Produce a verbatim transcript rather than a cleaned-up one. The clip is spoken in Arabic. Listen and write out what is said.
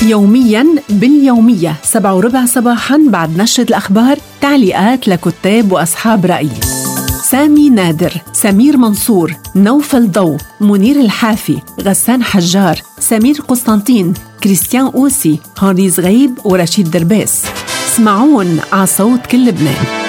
يومياً باليومية سبعة وربع صباحاً بعد نشرة الأخبار، تعليقات لكتاب وأصحاب رأي: سامي نادر، سمير منصور، نوفل ضو، منير الحافي، غسان حجار، سمير قسطنطين، كريستيان أوسي، هانري زغيب ورشيد دربيس. اسمعون على صوت كل لبنان.